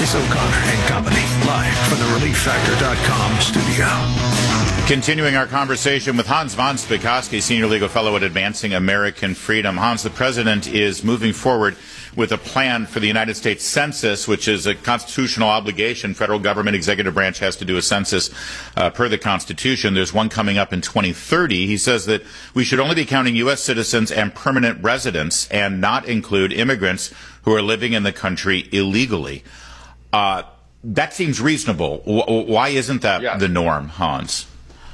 It's O'Connor and Company, live from the ReliefFactor.com studio. Continuing our conversation with Hans von Spakovsky, Senior Legal Fellow at Advancing American Freedom. Hans, the President is moving forward with a plan for the United States Census, which is a constitutional obligation. Federal government executive branch has to do a census per the Constitution. There's one coming up in 2030. He says that we should only be counting U.S. citizens and permanent residents and not include immigrants who are living in the country illegally. That seems reasonable. Why isn't that the norm, Hans?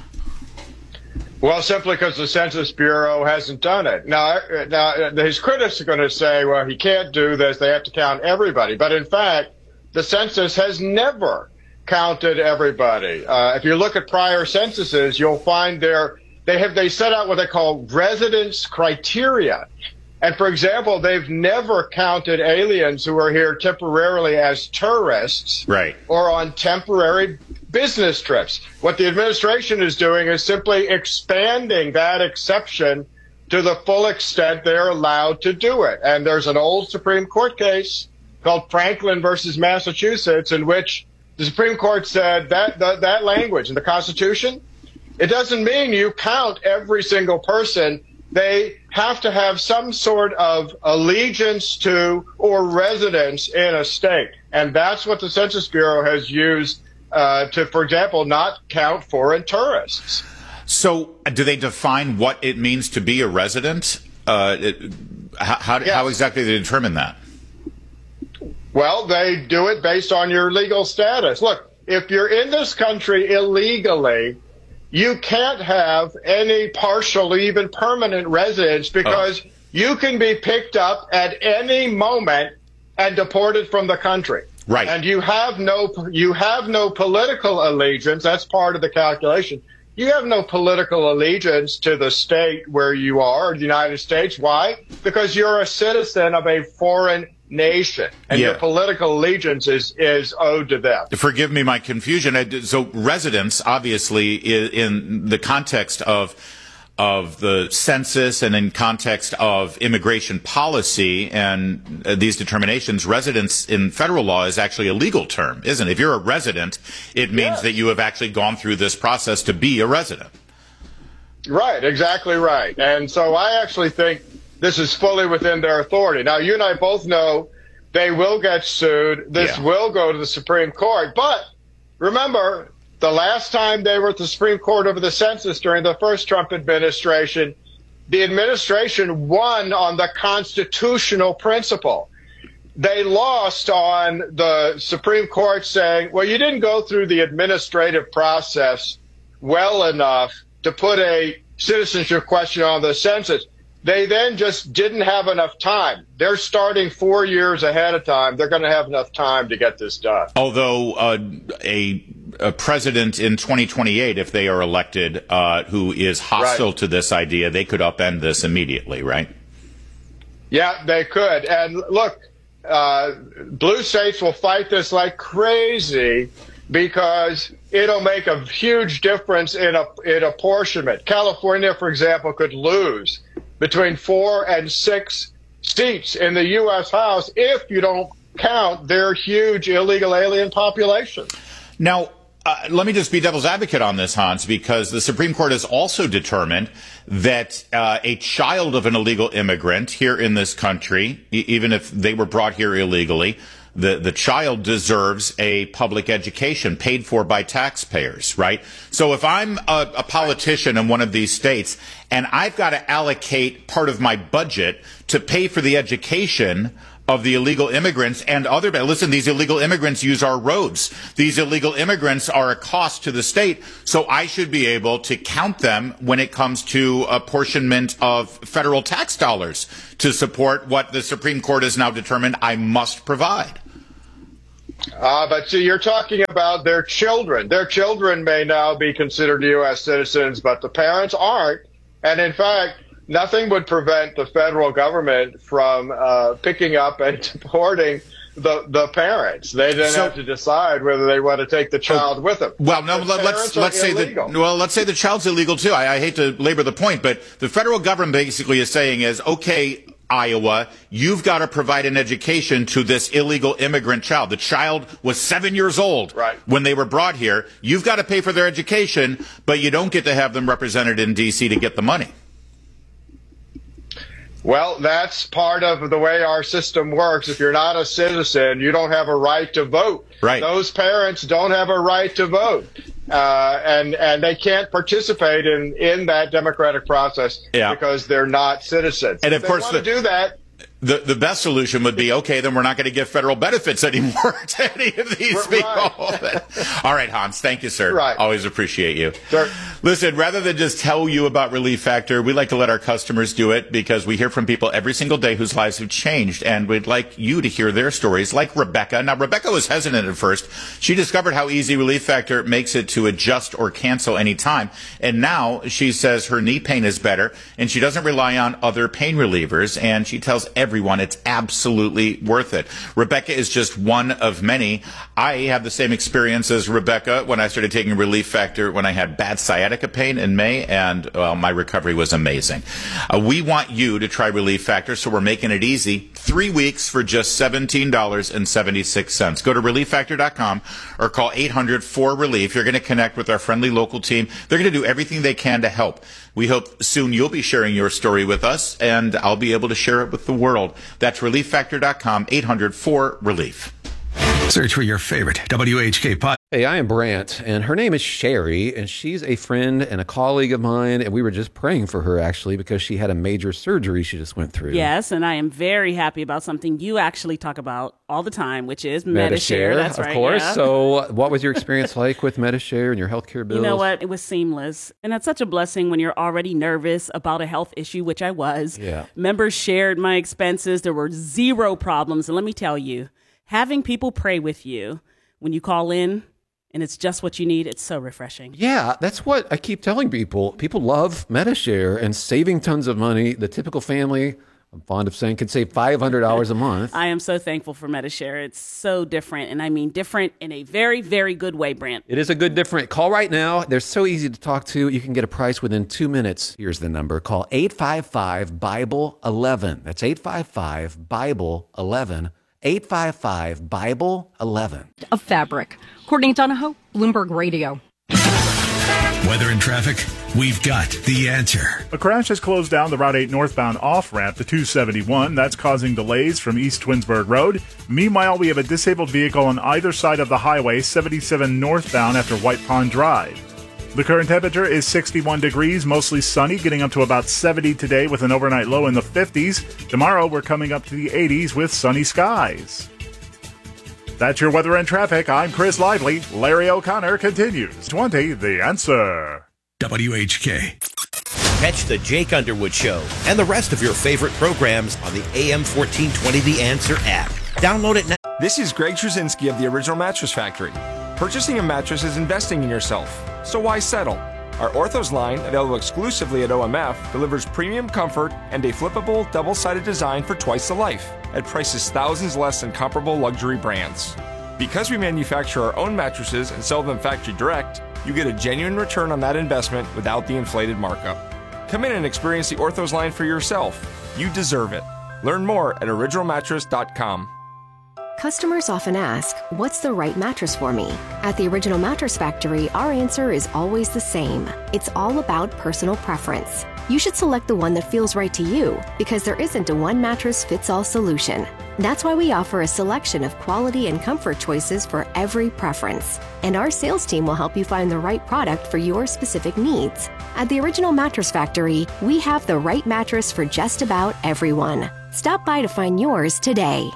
Well, simply because the Census Bureau hasn't done it. Now, his critics are going to say, well, he can't do this. They have to count everybody. But in fact, the census has never counted everybody. If you look at prior censuses, you'll find they set out what they call residence criteria. And for example, they've never counted aliens who are here temporarily as tourists, right, or on temporary business trips. What the administration is doing is simply expanding that exception to the full extent they're allowed to do it. And there's an old Supreme Court case called Franklin versus Massachusetts, in which the Supreme Court said that language in the Constitution, it doesn't mean you count every single person. They have to have some sort of allegiance to or residence in a state. And that's what the Census Bureau has used to, for example, not count foreign tourists. So do they define what it means to be a resident? How exactly do they determine that? Well, they do it based on your legal status. Look, if you're in this country illegally, you can't have any partial, even permanent residence, because you can be picked up at any moment and deported from the country. Right. And you have no political allegiance. That's part of the calculation. You have no political allegiance to the state where you are, the United States. Why? Because you're a citizen of a foreign nation, and your political allegiance is owed to them. Forgive me my confusion. So residence, obviously, in the context of the census and in context of immigration policy and these determinations, residence in federal law is actually a legal term, isn't it? If you're a resident, it means that you have actually gone through this process to be a resident. Right, exactly right. And so I actually think this is fully within their authority. Now, you and I both know they will get sued. This will go to the Supreme Court. But remember, the last time they were at the Supreme Court over the census during the first Trump administration, the administration won on the constitutional principle. They lost on the Supreme Court saying, well, you didn't go through the administrative process well enough to put a citizenship question on the census. They then just didn't have enough time. They're starting 4 years ahead of time. They're going to have enough time to get this done. Although a president in 2028, if they are elected, who is hostile to this idea, they could upend this immediately, right? Yeah, they could. And look, blue states will fight this like crazy because it'll make a huge difference in apportionment. California, for example, could lose between 4 and 6 seats in the U.S. House if you don't count their huge illegal alien population. Now, let me just be devil's advocate on this, Hans, because the Supreme Court has also determined that a child of an illegal immigrant here in this country, even if they were brought here illegally, the child deserves a public education paid for by taxpayers, right? So if I'm a politician in one of these states and I've got to allocate part of my budget to pay for the education of the illegal immigrants and listen, these illegal immigrants use our roads. These illegal immigrants are a cost to the state, so I should be able to count them when it comes to apportionment of federal tax dollars to support what the Supreme Court has now determined I must provide. But see, you're talking about their children. Their children may now be considered U.S. citizens, but the parents aren't. And in fact, nothing would prevent the federal government from picking up and deporting the parents. They then have to decide whether they want to take the child with them. Well, no, let's say the child's illegal too. I hate to labor the point, but the federal government basically is saying okay, Iowa, you've got to provide an education to this illegal immigrant child. The child was 7 years old when they were brought here. You've got to pay for their education, but you don't get to have them represented in D.C. to get the money. Well, that's part of the way our system works. If you're not a citizen, you don't have a right to vote. Right. Those parents don't have a right to vote. And they can't participate in that democratic process because they're not citizens. And of course, to do that. The best solution would be, okay, then we're not going to give federal benefits anymore to any of these people. All right, Hans, thank you, sir. Always appreciate you. Sure. Listen, rather than just tell you about Relief Factor, we like to let our customers do it because we hear from people every single day whose lives have changed, and we'd like you to hear their stories, like Rebecca. Now, Rebecca was hesitant at first. She discovered how easy Relief Factor makes it to adjust or cancel any time, and now she says her knee pain is better, and she doesn't rely on other pain relievers, and she tells everyone it's absolutely worth it. Rebecca is just one of many. I have the same experience as Rebecca when I started taking Relief Factor when I had bad sciatica pain in May, and my recovery was amazing. We want you to try Relief Factor, so we're making it easy. 3 weeks for just $17.76. Go to ReliefFactor.com or call 800-4RELIEF. You're going to connect with our friendly local team. They're going to do everything they can to help. We hope soon you'll be sharing your story with us, and I'll be able to share it with the world. That's ReliefFactor.com, 800-4RELIEF. Search for your favorite WHK podcast. Hey, I am Brant, and her name is Sherry, and she's a friend and a colleague of mine, and we were just praying for her, actually, because she had a major surgery she just went through. Yes, and I am very happy about something you actually talk about all the time, which is Medi-Share. That's right, of course. Yeah. So what was your experience like with Medi-Share and your healthcare bills? You know what? It was seamless, and that's such a blessing when you're already nervous about a health issue, which I was. Yeah. Members shared my expenses. There were zero problems, and let me tell you, having people pray with you when you call in, and it's just what you need, it's so refreshing. Yeah, that's what I keep telling people. People love Medi-Share and saving tons of money. The typical family, I'm fond of saying, could save $500 a month. I am so thankful for Medi-Share. It's so different, and I mean different in a very, very good way, Brant. It is a good different. Call right now. They're so easy to talk to. You can get a price within 2 minutes. Here's the number. Call 855-BIBLE-11. That's 855-BIBLE-11. 855-BIBLE-11. Of fabric. Courtney Donahoe, Bloomberg Radio. Weather and traffic, we've got the answer. A crash has closed down the Route 8 northbound off-ramp to 271. That's causing delays from East Twinsburg Road. Meanwhile, we have a disabled vehicle on either side of the highway, 77 northbound after White Pond Drive. The current temperature is 61 degrees, mostly sunny, getting up to about 70 today with an overnight low in the 50s. Tomorrow, we're coming up to the 80s with sunny skies. That's your weather and traffic. I'm Chris Lively. Larry O'Connor continues. 20, The Answer. WHK. Catch the Jake Underwood Show and the rest of your favorite programs on the AM 1420 The Answer app. Download it now. This is Greg Trzynski of the Original Mattress Factory. Purchasing a mattress is investing in yourself, so why settle? Our Orthos line, available exclusively at OMF, delivers premium comfort and a flippable double-sided design for twice the life, at prices thousands less than comparable luxury brands. Because we manufacture our own mattresses and sell them factory direct, you get a genuine return on that investment without the inflated markup. Come in and experience the Orthos line for yourself. You deserve it. Learn more at originalmattress.com. Customers often ask, what's the right mattress for me? At the Original Mattress Factory, our answer is always the same. It's all about personal preference. You should select the one that feels right to you, because there isn't a one-mattress-fits-all solution. That's why we offer a selection of quality and comfort choices for every preference. And our sales team will help you find the right product for your specific needs. At the Original Mattress Factory, we have the right mattress for just about everyone. Stop by to find yours today.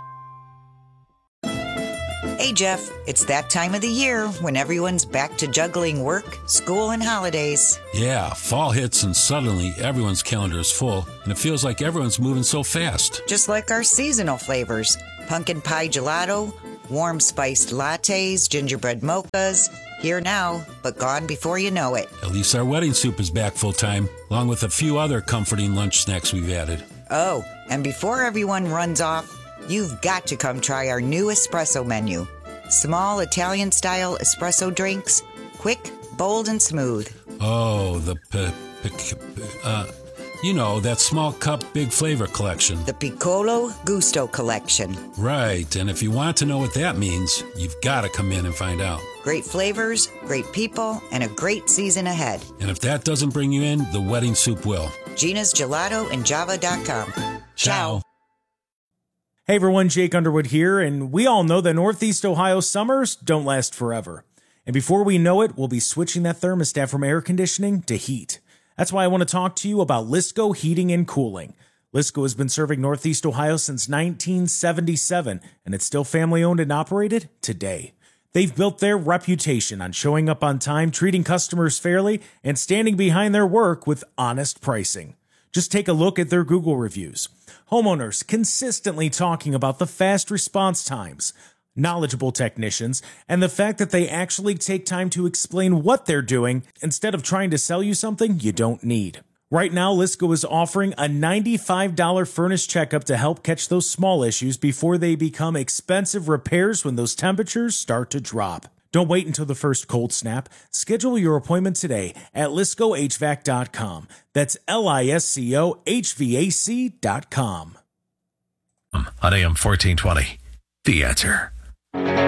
Hey, Jeff, it's that time of the year when everyone's back to juggling work, school, and holidays. Yeah, fall hits and suddenly everyone's calendar is full, and it feels like everyone's moving so fast. Just like our seasonal flavors, pumpkin pie gelato, warm spiced lattes, gingerbread mochas, here now, but gone before you know it. At least our wedding soup is back full time, along with a few other comforting lunch snacks we've added. Oh, and before everyone runs off, you've got to come try our new espresso menu. Small Italian-style espresso drinks, quick, bold, and smooth. Oh, You know, that small cup, big flavor collection. The Piccolo Gusto collection. Right, and if you want to know what that means, you've got to come in and find out. Great flavors, great people, and a great season ahead. And if that doesn't bring you in, the wedding soup will. Gina's Gelato and Java.com. Ciao. Hey everyone, Jake Underwood here, and we all know that Northeast Ohio summers don't last forever. And before we know it, we'll be switching that thermostat from air conditioning to heat. That's why I want to talk to you about Lisco Heating and Cooling. Lisco has been serving Northeast Ohio since 1977, and it's still family-owned and operated today. They've built their reputation on showing up on time, treating customers fairly, and standing behind their work with honest pricing. Just take a look at their Google reviews. Homeowners consistently talking about the fast response times, knowledgeable technicians, and the fact that they actually take time to explain what they're doing instead of trying to sell you something you don't need. Right now, Lisco is offering a $95 furnace checkup to help catch those small issues before they become expensive repairs when those temperatures start to drop. Don't wait until the first cold snap. Schedule your appointment today at LiscoHVAC.com. That's LISCOHVAC.com. On AM 1420, The Answer.